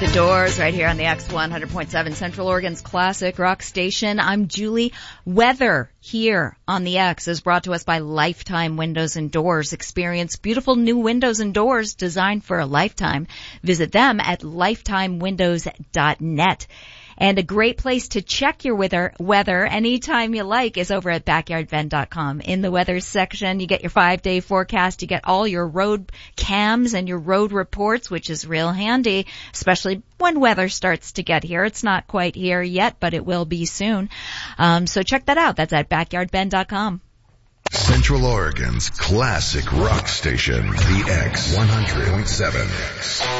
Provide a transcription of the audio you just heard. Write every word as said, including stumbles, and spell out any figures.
The Doors right here on the X one hundred point seven, Central Oregon's classic rock station. I'm Julie. Weather here on the X is brought to us by Lifetime Windows and Doors. Experience beautiful new windows and doors designed for a lifetime. Visit them at lifetime windows dot net. And a great place to check your weather, weather anytime you like is over at backyard vent dot com. In the weather section, you get your five-day forecast. You get all your road cams and your road reports, which is real handy, especially when weather starts to get here. It's not quite here yet, but it will be soon. Um, so check that out. That's at backyard vent dot com. Central Oregon's classic rock station, the X one hundred point seven.